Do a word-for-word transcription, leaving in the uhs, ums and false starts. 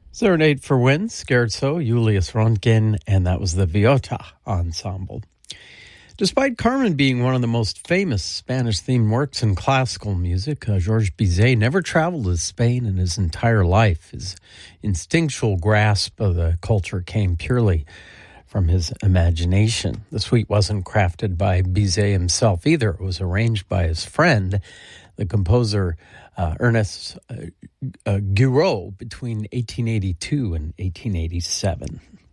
Serenade for Wind, Scherzo, Julius Röntgen, and that was the Viota Ensemble. Despite Carmen being one of the most famous Spanish-themed works in classical music, uh, Georges Bizet never traveled to Spain in his entire life. His instinctual grasp of the culture came purely from his imagination. The suite wasn't crafted by Bizet himself either. It was arranged by his friend, the composer uh, Ernest uh, uh, Guiraud, between eighteen eighty-two and eighteen eighty-seven.